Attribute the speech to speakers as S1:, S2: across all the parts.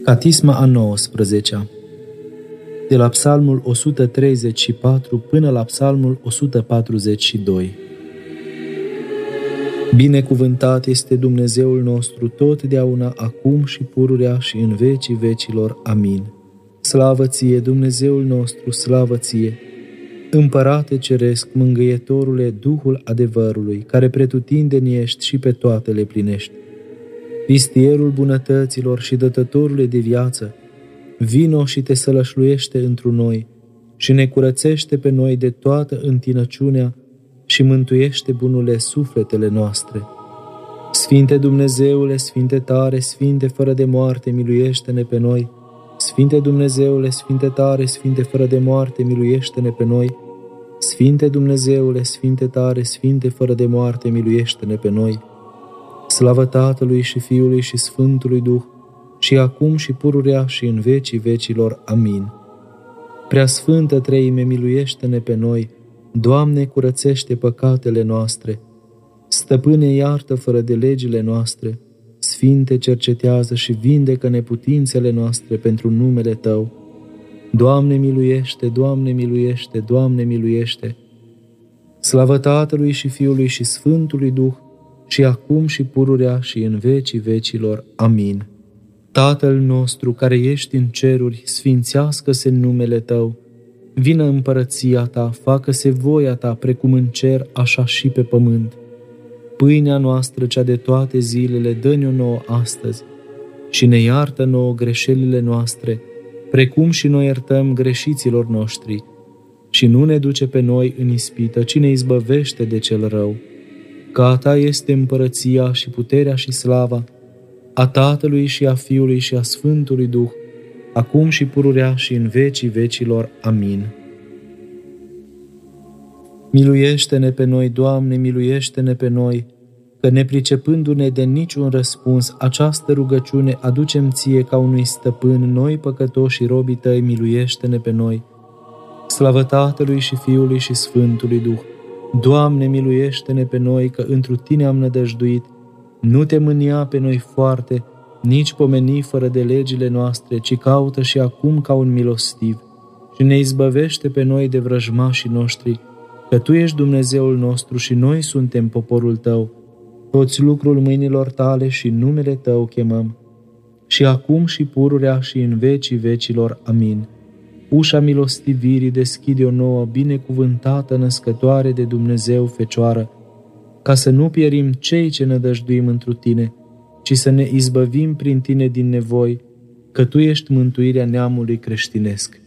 S1: Catisma a 19-a, de la Psalmul 134 până la Psalmul 142. Binecuvântat este Dumnezeul nostru totdeauna, acum și pururea și în vecii vecilor. Amin. Slavă ție, Dumnezeul nostru, slavă ție! Împărate ceresc, mângâietorule, Duhul adevărului, care pretutindeni ești și pe toate le plinești. Vistierul bunătăților și dătătorule de viață, vino și te sălășluiește întru noi și ne curățește pe noi de toată întinăciunea și mântuiește, bunule, sufletele noastre. Sfinte Dumnezeule, Sfinte tare, Sfinte fără de moarte, miluiește-ne pe noi. Sfinte Dumnezeule, Sfinte tare, Sfinte fără de moarte, miluiește-ne pe noi. Sfinte Dumnezeule, Sfinte tare, Sfinte fără de moarte, miluiește-ne pe noi. Slavă Tatălui și Fiului și Sfântului Duh, și acum și pururea și în vecii vecilor. Amin. Preasfântă Treime, miluiește-ne pe noi. Doamne, curățește păcatele noastre. Stăpâne, iartă fără de legile noastre. Sfinte, cercetează și vindecă neputințele noastre pentru numele Tău. Doamne, miluiește, Doamne, miluiește, Doamne, miluiește. Slavă Tatălui și Fiului și Sfântului Duh, și acum și pururea și în vecii vecilor. Amin. Tatăl nostru care ești în ceruri, sfințească-se numele Tău. Vină împărăția Ta, facă-se voia Ta, precum în cer, așa și pe pământ. Pâinea noastră, cea de toate zilele, dă-ne-o nouă astăzi și ne iartă nouă greșelile noastre, precum și noi iertăm greșiților noștri. Și nu ne duce pe noi în ispită, ci ne izbăvește de cel rău. Că a Ta este împărăția și puterea și slava, a Tatălui și a Fiului și a Sfântului Duh, acum și pururea și în vecii vecilor. Amin. Miluiește-ne pe noi, Doamne, miluiește-ne pe noi, că nepricepându-ne de niciun răspuns, această rugăciune aducem Ție ca unui stăpân, noi păcătoși și robii Tăi, miluiește-ne pe noi. Slavă Tatălui și Fiului și Sfântului Duh! Doamne, miluiește-ne pe noi, că întru Tine am nădăjduit. Nu Te mânia pe noi foarte, nici pomeni fără de legile noastre, ci caută și acum ca un milostiv și ne izbăvește pe noi de vrăjmașii noștri, că Tu ești Dumnezeul nostru și noi suntem poporul Tău. Toți lucrul mâinilor Tale și numele Tău chemăm. Și acum și pururea și în vecii vecilor. Amin. Ușa milostivirii deschide-o nouă, binecuvântată născătoare de Dumnezeu Fecioară, ca să nu pierim cei ce nădăjduim întru Tine, ci să ne izbăvim prin Tine din nevoi, că Tu ești mântuirea neamului creștinesc.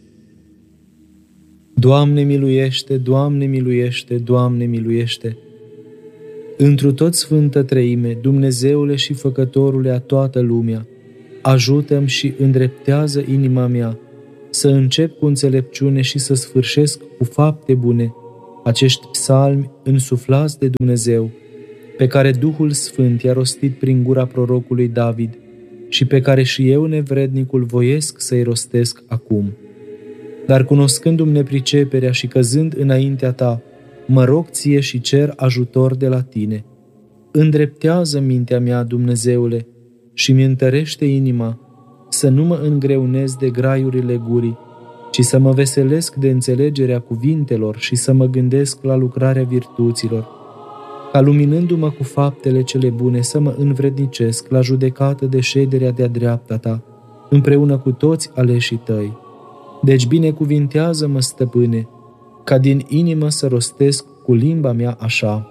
S1: Doamne miluiește, Doamne miluiește, Doamne miluiește! Întru tot Sfântă Treime, Dumnezeule și Făcătorule a toată lumea, ajută-mi și îndreptează inima mea, să încep cu înțelepciune și să sfârșesc cu fapte bune acești psalmi însuflați de Dumnezeu, pe care Duhul Sfânt i-a rostit prin gura prorocului David și pe care și eu, nevrednicul, voiesc să-i rostesc acum. Dar cunoscându-mi nepriceperea și căzând înaintea Ta, mă rog Ție și cer ajutor de la Tine. Îndreptează mintea mea, Dumnezeule, și mi întărește inima, să nu mă îngreunez de graiurile gurii, ci să mă veselesc de înțelegerea cuvintelor și să mă gândesc la lucrarea virtuților, ca luminându-mă cu faptele cele bune să mă învrednicesc la judecată de șederea de-a dreapta Ta, împreună cu toți aleșii Tăi. Deci binecuvintează-mă, Stăpâne, ca din inimă să rostesc cu limba mea așa: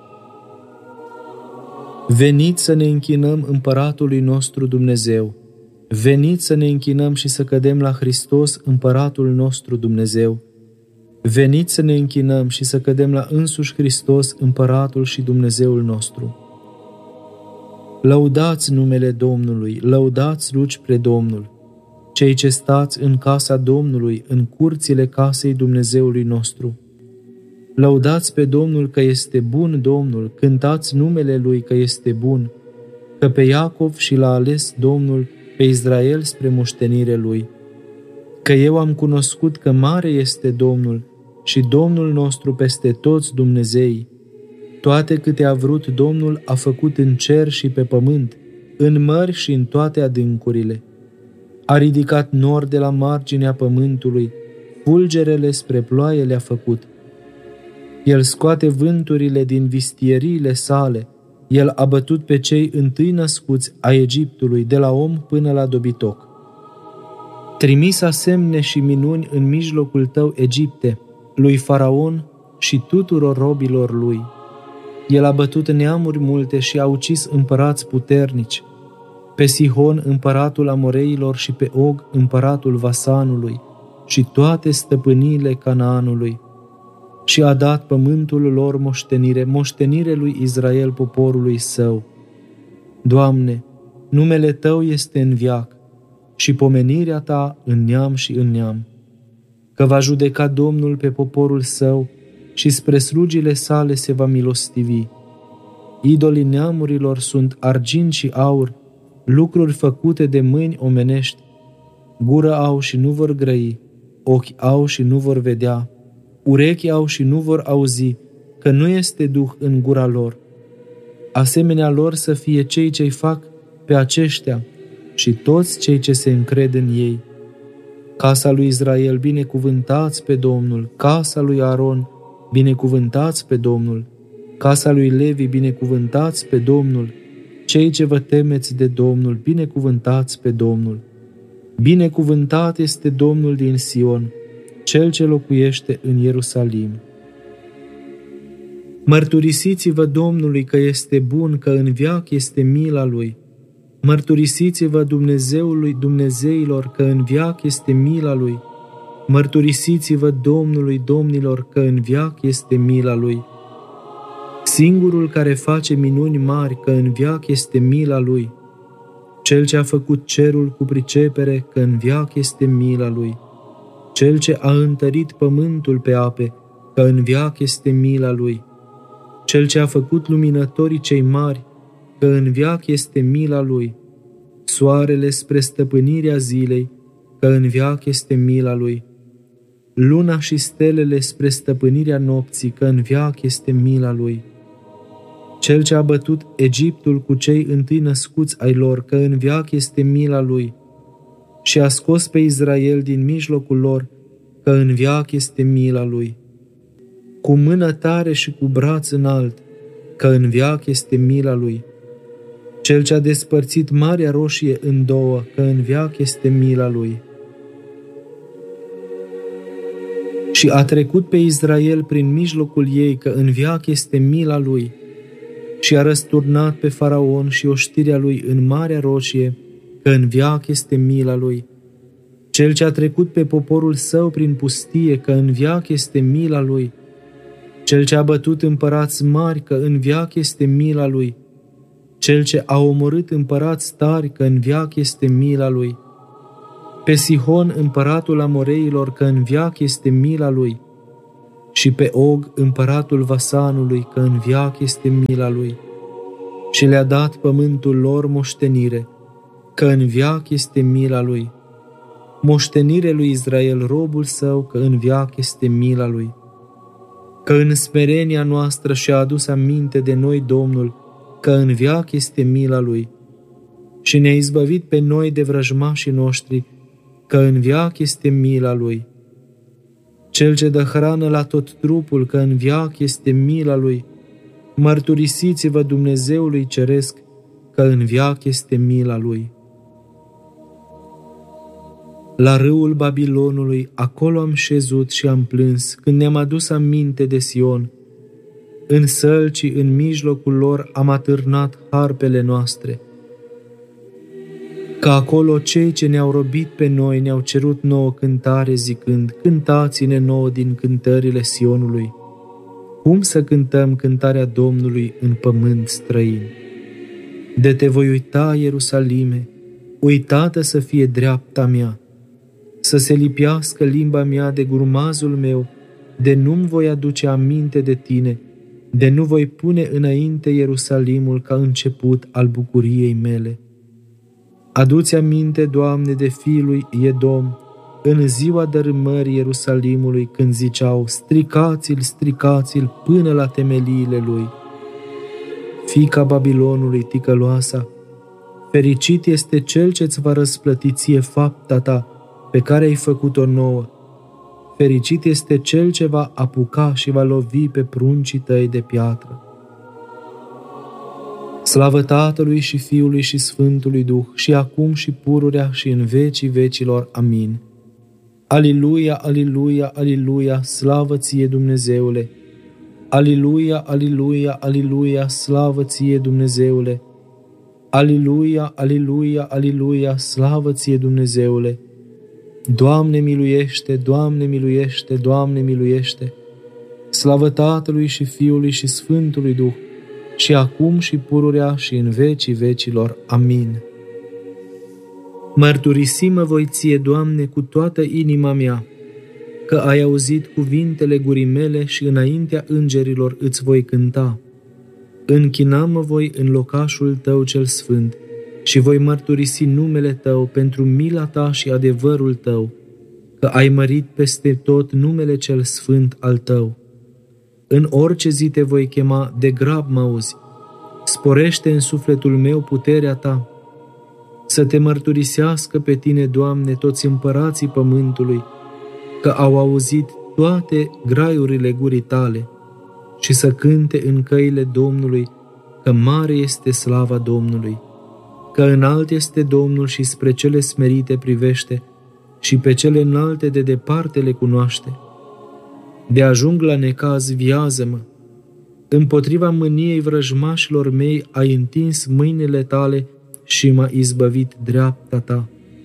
S1: Veniți să ne închinăm Împăratului nostru Dumnezeu, veniți să ne închinăm și să cădem la Hristos, Împăratul nostru Dumnezeu. Veniți să ne închinăm și să cădem la însuși Hristos, Împăratul și Dumnezeul nostru. Lăudați numele Domnului, lăudați luci pre Domnul, cei ce stați în casa Domnului, în curțile casei Dumnezeului nostru. Lăudați pe Domnul că este bun Domnul, cântați numele Lui că este bun, că pe Iacov și l-a ales Domnul, pe Israel spre moștenire Lui. Că eu am cunoscut că mare este Domnul și Domnul nostru peste toți Dumnezeii. Toate câte a vrut Domnul a făcut în cer și pe pământ, în mări și în toate adâncurile. A ridicat nori de la marginea pământului, fulgerele spre ploaie le-a făcut. El scoate vânturile din vistieriile sale, El a bătut pe cei întâi născuți a Egiptului, de la om până la dobitoc. Trimisa semne și minuni în mijlocul tău, Egipte, lui Faraon și tuturor robilor lui. El a bătut neamuri multe și a ucis împărați puternici, pe Sihon împăratul Amoreilor și pe Og împăratul Vasanului și toate stăpâniile Canaanului. Și a dat pământul lor moștenire lui Israel, poporului său. Doamne, numele Tău este în veac și pomenirea Ta în neam și în neam, că va judeca Domnul pe poporul său și spre slugile sale se va milostivi. Idolii neamurilor sunt argint și aur, lucruri făcute de mâini omenești. Gură au și nu vor grăi, ochi au și nu vor vedea, urechi au și nu vor auzi, că nu este duh în gura lor. Asemenea lor să fie cei ce-i fac pe aceștia și toți cei ce se încred în ei. Casa lui Israel, binecuvântați pe Domnul, casa lui Aron, binecuvântați pe Domnul, casa lui Levi, binecuvântați pe Domnul, cei ce vă temeți de Domnul, binecuvântați pe Domnul. Binecuvântat este Domnul din Sion, Cel ce locuiește în Ierusalim. Mărturisiți-vă Domnului că este bun, că în veac este mila Lui. Mărturisiți-vă Dumnezeului Dumnezeilor că în veac este mila Lui. Mărturisiți-vă Domnului domnilor că în veac este mila Lui. Singurul care face minuni mari că în veac este mila Lui. Cel ce a făcut cerul cu pricepere că în veac este mila Lui. Cel ce a întărit pământul pe ape că în veac este mila Lui. Cel ce a făcut luminătorii cei mari că în veac este mila Lui. Soarele spre stăpânirea zilei că în veac este mila Lui. Luna și stelele spre stăpânirea nopții că în veac este mila Lui. Cel ce a bătut Egiptul cu cei întâi născuți ai lor că în veac este mila Lui. Și a scos pe Israel din mijlocul lor că în veac este mila Lui. Cu mână tare și cu braț înalt că în veac este mila Lui. Cel ce a despărțit Marea Roșie în două că în veac este mila Lui. Și a trecut pe Israel prin mijlocul ei că în veac este mila Lui. Și a răsturnat pe Faraon și oștirea lui în Marea Roșie că în veac este mila Lui. Cel ce a trecut pe poporul său prin pustie că în veac este mila Lui. Cel ce a bătut împărați mari că în veac este mila Lui. Cel ce a omorât împărați tari că în veac este mila Lui. Pe Sihon împăratul Amoreilor că în veac este mila Lui. Și pe Og împăratul Vasanului că în veac este mila Lui. Și le-a dat pământul lor moștenire că în veac este mila Lui. Moștenire lui Israel robul său că în veac este mila Lui. Că în smerenia noastră și-a adus aminte de noi Domnul că în veac este mila Lui. Și ne-a izbăvit pe noi de vrăjmașii noștri că în veac este mila Lui. Cel ce dă hrană la tot trupul că în veac este mila Lui. Mărturisiți-vă Dumnezeului Ceresc că în veac este mila Lui. La râul Babilonului, acolo am șezut și am plâns, când ne-am adus aminte de Sion. În sălcii, în mijlocul lor, am atârnat harpele noastre. Că acolo cei ce ne-au robit pe noi ne-au cerut nouă cântare zicând, cântați-ne nouă din cântările Sionului. Cum să cântăm cântarea Domnului în pământ străin? De te voi uita, Ierusalime, uitată să fie dreapta mea, să se lipească limba mea de grumazul meu, de nu-mi voi aduce aminte de tine, de nu voi pune înainte Ierusalimul ca început al bucuriei mele. Adu-ți aminte, Doamne, de fiul lui Edom, în ziua dărâmării Ierusalimului, când ziceau, stricați-l, stricați-l până la temeliile lui. Fiica Babilonului, ticăloasa, Fericit este cel ce-ți va răsplăti ție fapta ta pe care ai făcut-o nouă. Fericit este cel ce va apuca și va lovi pe pruncii tăi de piatră. Slavă Tatălui și Fiului și Sfântului Duh, și acum și pururea și în vecii vecilor. Amin. Aliluia, aliluia, aliluia, slavă ție, Dumnezeule! Aliluia, aliluia, aliluia, slavă ție, Dumnezeule! Aliluia, aliluia, aliluia, slavă ție, Dumnezeule! Doamne miluiește, Doamne miluiește, Doamne miluiește! Slavă Tatălui și Fiului și Sfântului Duh, și acum și pururea și în vecii vecilor. Amin. Mărturisim-mă voi ție, Doamne, cu toată inima mea, că ai auzit cuvintele gurii mele și înaintea îngerilor îți voi cânta. Închinam-mă voi în locașul tău cel sfânt și voi mărturisi numele tău pentru mila ta și adevărul tău, că ai mărit peste tot numele cel sfânt al tău. În orice zi te voi chema, de grab mă auzi. Sporește în sufletul meu puterea ta. Să te mărturisească pe tine, Doamne, toți împărații pământului, că au auzit toate graiurile gurii tale, și să cânte în căile Domnului, că mare este slava Domnului, că înalt este Domnul și spre cele smerite privește, și pe cele înalte de departe le cunoaște. De ajung la necaz, viază-mă. Împotriva mâniei vrăjmașilor mei ai întins mâinile tale și m-a izbăvit dreapta ta.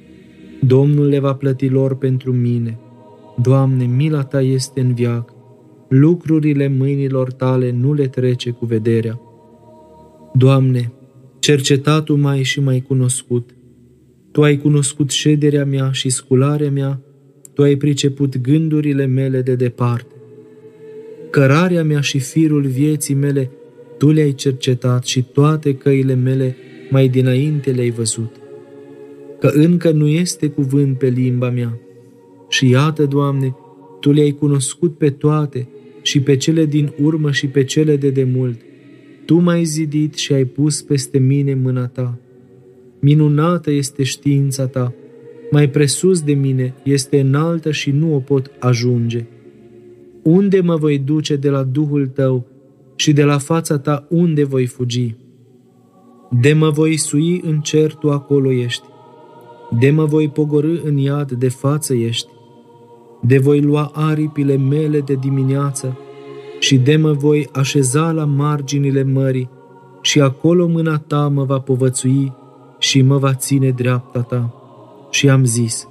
S1: Domnul le va plăti lor pentru mine. Doamne, mila ta este în veac. Lucrurile mâinilor tale nu le trece cu vederea. Doamne, cercetatul m-ai și m-ai cunoscut. Tu ai cunoscut șederea mea și scularea mea, Tu ai priceput gândurile mele de departe. Cărarea mea și firul vieții mele Tu le-ai cercetat și toate căile mele mai dinainte le-ai văzut. Că încă nu este cuvânt pe limba mea. Și iată, Doamne, Tu le-ai cunoscut pe toate, și pe cele din urmă și pe cele de demult. Tu m-ai zidit și ai pus peste mine mâna Ta. Minunată este știința Ta, mai presus de mine, este înaltă și nu o pot ajunge. Unde mă voi duce de la Duhul Tău și de la fața Ta unde voi fugi? De mă voi sui în cer, Tu acolo ești. De mă voi pogorî în iad, de față ești. De voi lua aripile mele de dimineață și de mă voi așeza la marginile mării și acolo mâna Ta mă va povățui și mă va ține dreapta Ta. Și am zis,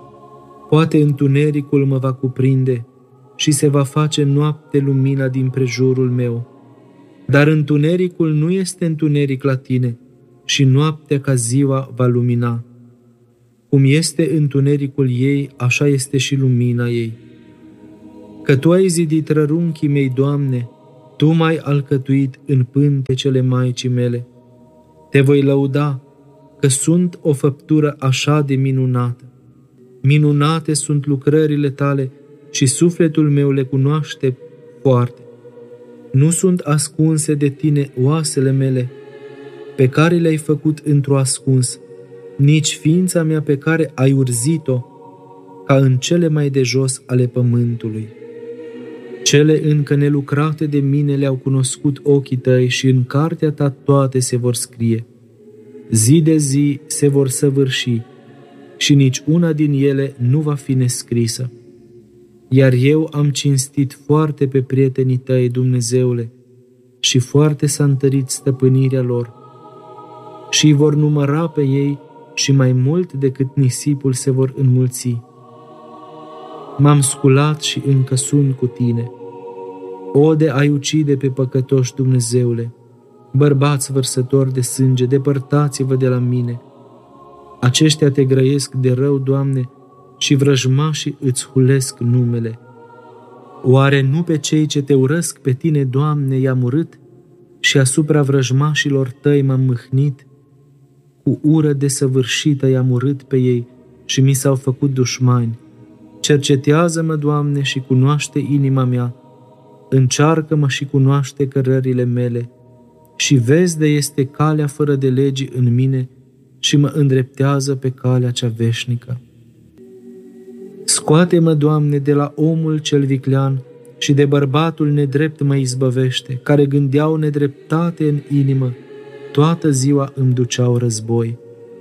S1: poate întunericul mă va cuprinde și se va face noapte lumina din prejurul meu. Dar întunericul nu este întuneric la Tine și noaptea ca ziua va lumina. Cum este întunericul ei, așa este și lumina ei. Că Tu ai zidit rărunchii mei, Doamne, Tu m-ai alcătuit în pântecele Maicii mele. Te voi lăuda, că sunt o făptură așa de minunată. Minunate sunt lucrările Tale și sufletul meu le cunoaște foarte. Nu sunt ascunse de Tine oasele mele, pe care le-ai făcut într-o ascuns, nici ființa mea pe care ai urzit-o, ca în cele mai de jos ale pământului. Cele încă nelucrate de mine le-au cunoscut ochii Tăi și în cartea Ta toate se vor scrie. Zi de zi se vor săvârși și nici una din ele nu va fi nescrisă. Iar eu am cinstit foarte pe prietenii Tăi, Dumnezeule, și foarte s-a întărit stăpânirea lor. Și îi vor număra pe ei și mai mult decât nisipul se vor înmulți. M-am sculat și încă sunt cu Tine. O, de ai ucide pe păcătoși, Dumnezeule! Bărbați vărsători de sânge, depărtați-vă de la mine. Aceștia Te grăiesc de rău, Doamne, și vrăjmașii îți hulesc numele. Oare nu pe cei ce Te urăsc pe Tine, Doamne, i-am urât și asupra vrăjmașilor Tăi m-am mâhnit? Cu ură desăvârșită i-am urât pe ei și mi s-au făcut dușmani. Cercetează-mă, Doamne, și cunoaște inima mea, încearcă-mă și cunoaște cărările mele, și vezi de este calea fără de legi în mine și mă îndreptează pe calea cea veșnică. Scoate-mă, Doamne, de la omul cel viclean și de bărbatul nedrept mă izbăvește, care gândeau nedreptate în inimă, toată ziua îmi duceau război.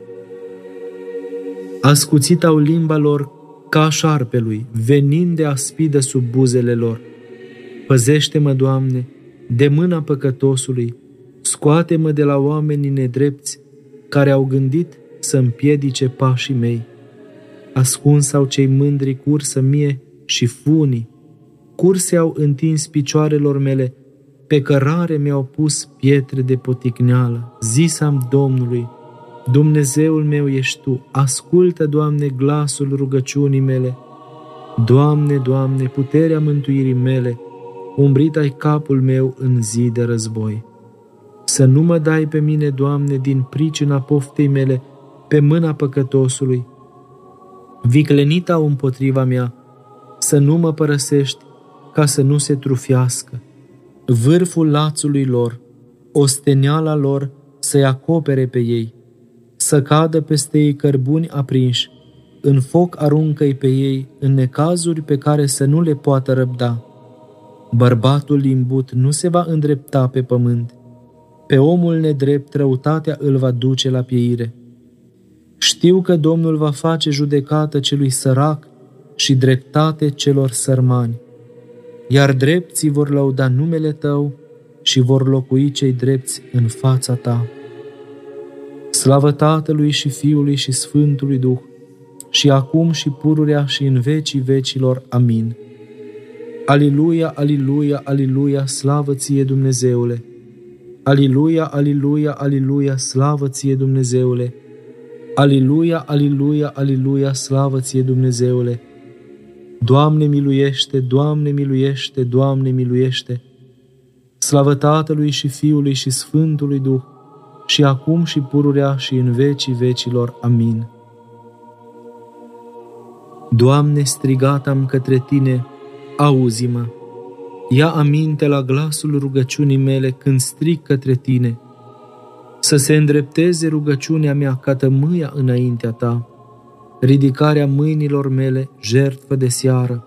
S1: Ascuțit au limba lor ca a șarpelui, venind de aspidă sub buzele lor. Păzește-mă, Doamne, de mâna păcătosului, scoate-mă de la oamenii nedrepți care au gândit să împiedice pașii mei. Ascuns au cei mândri cursă mie și funii, curse au întins picioarelor mele, pe cărare mi-au pus pietre de poticneală. Zis-am Domnului, Dumnezeul meu ești Tu, ascultă, Doamne, glasul rugăciunii mele. Doamne, Doamne, puterea mântuirii mele, umbrit ai capul meu în zi de război. Să nu mă dai pe mine, Doamne, din pricina poftei mele, pe mâna păcătosului. Viclenit au împotriva mea, să nu mă părăsești, ca să nu se trufiască. Vârful lațului lor, osteneala lor să-i acopere pe ei, să cadă peste ei cărbuni aprinși, în foc aruncă-i pe ei, în necazuri pe care să nu le poată răbda. Bărbatul limbut nu se va îndrepta pe pământ, pe omul nedrept răutatea îl va duce la pieire. Știu că Domnul va face judecată celui sărac și dreptate celor sărmani, iar drepții vor lăuda numele Tău și vor locui cei drepți în fața Ta. Slavă Tatălui și Fiului și Sfântului Duh, și acum și pururea și în vecii vecilor. Amin. Aliluia, aliluia, aliluia, slavă Ție, Dumnezeule! Aliluia, aliluia, aliluia, slavă Ție, Dumnezeule! Aliluia, aliluia, aliluia, slavă Ție, Dumnezeule! Doamne miluiește, Doamne miluiește, Doamne miluiește! Slavă Tatălui și Fiului și Sfântului Duh, și acum și pururea și în vecii vecilor. Amin. Doamne, strigat am către Tine, auzi-mă! Ia aminte la glasul rugăciunii mele când strig către Tine, să se îndrepteze rugăciunea mea ca tămâia înaintea Ta, ridicarea mâinilor mele, jertfă de seară.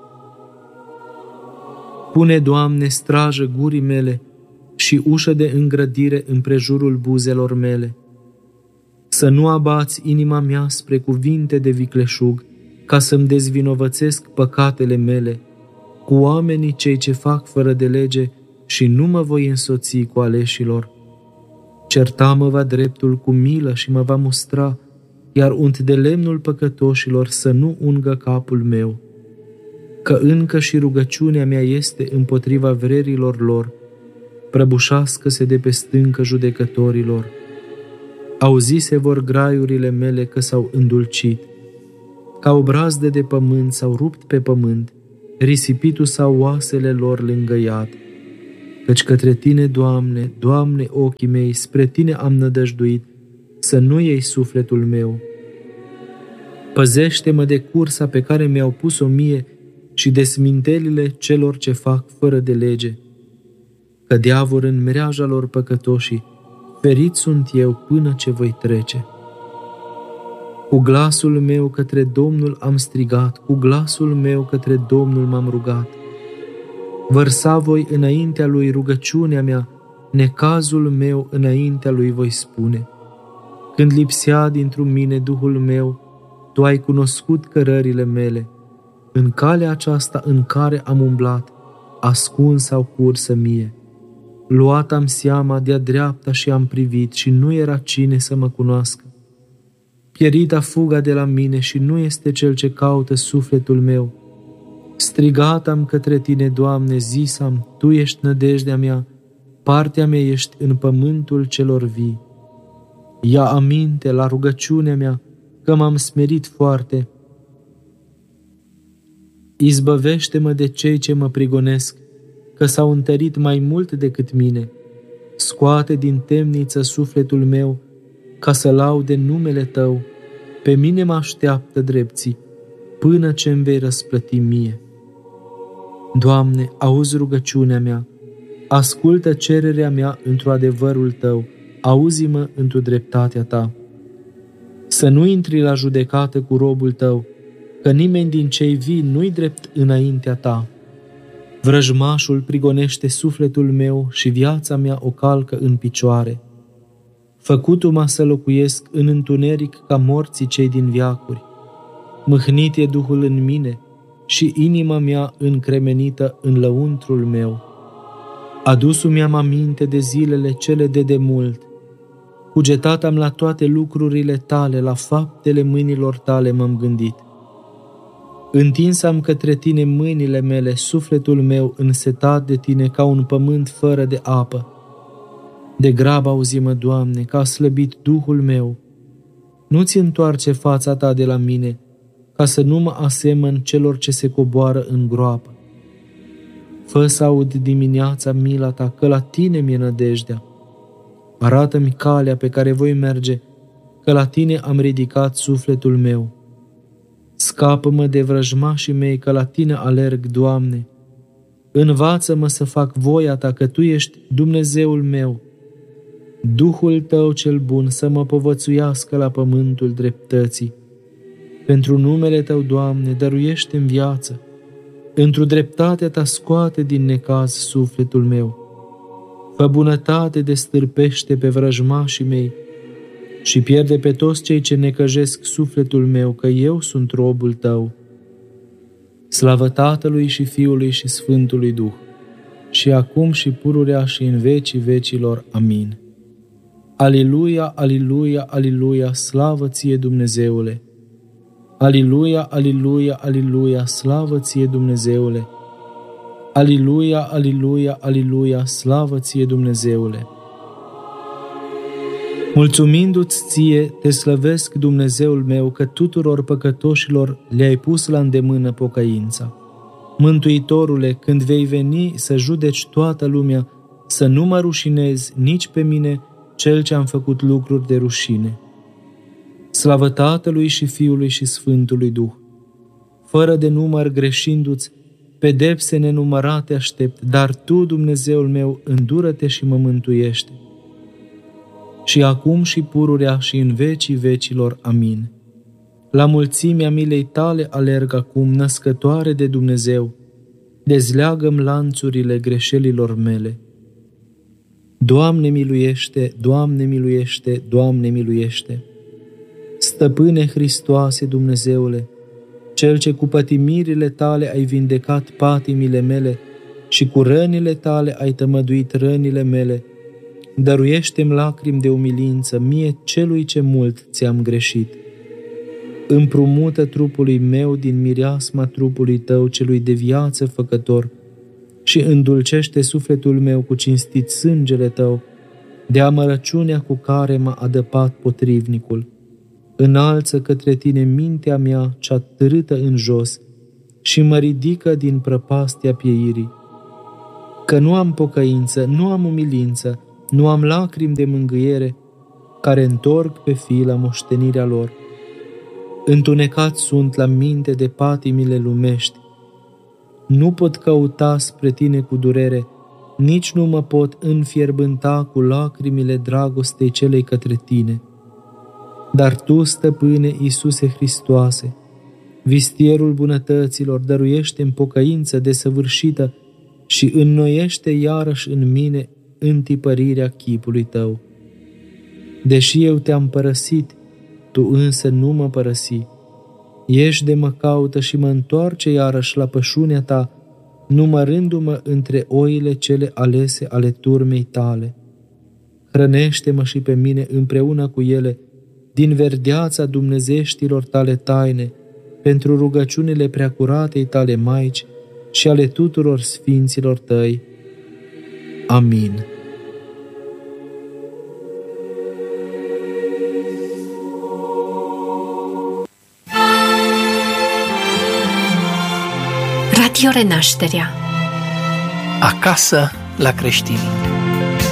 S1: Pune, Doamne, strajă gurii mele și ușă de îngrădire împrejurul buzelor mele. Să nu abați inima mea spre cuvinte de vicleșug, ca să-mi dezvinovățesc păcatele mele cu oamenii cei ce fac fără de lege și nu mă voi însoți cu aleșilor. Certa-mă va dreptul cu milă și mă va mustra, iar unt de lemnul păcătoșilor să nu ungă capul meu. Că încă și rugăciunea mea este împotriva vrerilor lor, prăbușească-se de pe stâncă judecătorilor. Auzise vor graiurile mele că s-au îndulcit, ca o brazdă de pământ s-au rupt pe pământ, risipitu s-au oasele lor lângă iad. Căci către Tine, Doamne, Doamne, ochii mei, spre Tine am nădăjduit, să nu iei sufletul meu. Păzește-mă de cursa pe care mi-au pus-o mie și de smintelile celor ce fac fără de lege. Cădea vor în mreaja lor păcătoșii, ferit sunt eu până ce voi trece. Cu glasul meu către Domnul am strigat, cu glasul meu către Domnul m-am rugat. Vărsa voi înaintea Lui rugăciunea mea, necazul meu înaintea Lui voi spune. Când lipsea dintr-un mine Duhul meu, Tu ai cunoscut cărările mele. În calea aceasta în care am umblat, ascuns sau cursă mie. Luat am seama de-a dreapta și am privit și nu era cine să mă cunoască. Pierita fuga de la mine și nu este cel ce caută sufletul meu. Strigat am către Tine, Doamne, zis-am, Tu ești nădejdea mea, partea mea ești în pământul celor vii. Ia aminte la rugăciunea mea, că m-am smerit foarte. Izbăvește-mă de cei ce mă prigonesc, că s-au întărit mai mult decât mine. Scoate din temniță sufletul meu, ca să laude numele Tău. Pe mine mă așteaptă drepții, până ce îmi vei răsplăti mie. Doamne, auzi rugăciunea mea, ascultă cererea mea într-o adevărul Tău, auzi-mă într-o dreptatea Ta. Să nu intri la judecată cu robul tău, că nimeni din cei vii nu-i drept înaintea ta. Vrăjmașul prigonește sufletul meu și viața mea o calcă în picioare. Făcut-mă să locuiesc în întuneric ca morții cei din veacuri. Mâhnit e Duhul în mine și inima mea încremenită în lăuntrul meu. Adus-mi am aminte de zilele cele de demult. Cugetat am la toate lucrurile tale, la faptele mâinilor tale m-am gândit. Întins am către tine mâinile mele, sufletul meu însetat de tine ca un pământ fără de apă. De grab auzi-mă, Doamne, că a slăbit Duhul meu. Nu-ți întoarce fața ta de la mine, ca să nu mă asemăn celor ce se coboară în groapă. Fă să aud dimineața mila ta, că la tine mi-e nădejdea. Arată-mi calea pe care voi merge, că la tine am ridicat sufletul meu. Scapă-mă de vrăjmașii mei, că la tine alerg, Doamne. Învață-mă să fac voia ta, că tu ești Dumnezeul meu. Duhul tău cel bun să mă povățuiască la pământul dreptății. Pentru numele tău, Doamne, dăruiește-mi viață. Într-o dreptatea ta scoate din necaz sufletul meu. Fă bunătate de stârpește pe vrăjmașii mei și pierde pe toți cei ce necăjesc sufletul meu, că eu sunt robul tău. Slavă Tatălui și Fiului și Sfântului Duh, și acum și pururea și în vecii vecilor. Amin. Aliluia, aliluia, aliluia, slavă ție, Dumnezeule! Aliluia, aliluia, aliluia, slavă ție, Dumnezeule! Aliluia, aliluia, aliluia, slavă ție, Dumnezeule! Mulțumindu-ți ție, te slăvesc, Dumnezeul meu, că tuturor păcătoșilor le-ai pus la îndemână pocăința. Mântuitorule, când vei veni să judeci toată lumea, să nu mă rușinezi nici pe mine, cel ce am făcut lucruri de rușine. Slavă Tatălui și Fiului și Sfântului Duh! Fără de număr greșindu-ți, pedepse nenumărate aștept, dar Tu, Dumnezeul meu, îndură-te și mă mântuiește. Și acum și pururea și în vecii vecilor. Amin. La mulțimea milei tale alerg acum, născătoare de Dumnezeu, dezleagă-mi lanțurile greșelilor mele. Doamne miluiește, Doamne miluiește, Doamne miluiește! Stăpâne Hristoase, Dumnezeule, Cel ce cu pătimirile tale ai vindecat patimile mele și cu rănile tale ai tămăduit rănile mele, dăruiește-mi lacrimi de umilință mie, celui ce mult ți-am greșit. Împrumută trupului meu din mireasma trupului tău, celui de viață făcător, și îndulcește sufletul meu cu cinstit sângele tău, de amărăciunea cu care m-a adăpat potrivnicul. Înalță către tine mintea mea cea târâtă în jos și mă ridică din prăpastia pieirii. Că nu am pocăință, nu am umilință, nu am lacrimi de mângâiere, care întorc pe fii la moștenirea lor. Întunecat sunt la minte de patimile lumești. Nu pot căuta spre tine cu durere, nici nu mă pot înfierbânta cu lacrimile dragostei celei către tine. Dar Tu, Stăpâne Iisuse Hristoase, vistierul bunătăților, dăruiește-mi pocăință desăvârșită și înnoiește iarăși în mine întipărirea chipului Tău. Deși eu Te-am părăsit, Tu însă nu mă părăsi. Ești de mă caută și mă întoarce iarăși la pășunea Ta, numărându-mă între oile cele alese ale turmei Tale. Hrănește-mă și pe mine împreună cu ele, din verdeața dumnezeștilor Tale taine, pentru rugăciunile preacuratei Tale Maici și ale tuturor sfinților Tăi. Amin.
S2: Radio Renașterea. Acasă la creștini.